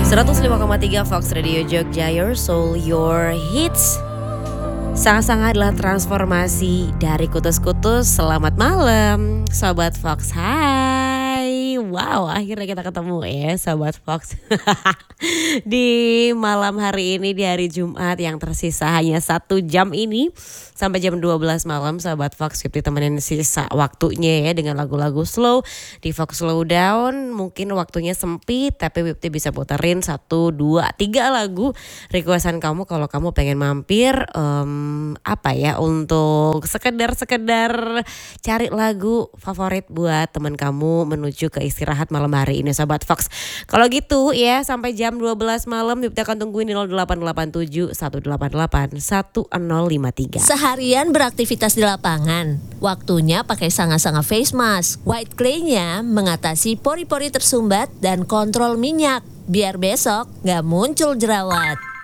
105,3 Fox Radio Jogja, your soul, your hits. Sangat-sangat adalah transformasi dari kutus-kutus. Selamat malam, Sobat Fox. Hai, wow, akhirnya kita ketemu ya, Sobat Fox. Di malam hari ini, di hari Jumat yang tersisa hanya 1 jam ini sampai jam 12 malam, Sobat Fox. Kita temenin sisa waktunya ya dengan lagu-lagu slow di Fox Slowdown. Mungkin waktunya sempit, tapi Wipti bisa puterin 1, 2, 3 lagu requestan kamu kalau kamu pengen mampir untuk sekedar cari lagu favorit buat teman kamu menuju ke istirahat malam hari ini, Sobat Fox. Kalau gitu ya, sampai jam 12 malam Wipti akan tungguin di 0887 188 1053. Seharian beraktivitas di lapangan, waktunya pakai sanga-sanga face mask. White clay-nya mengatasi pori-pori tersumbat dan kontrol minyak, biar besok gak muncul jerawat.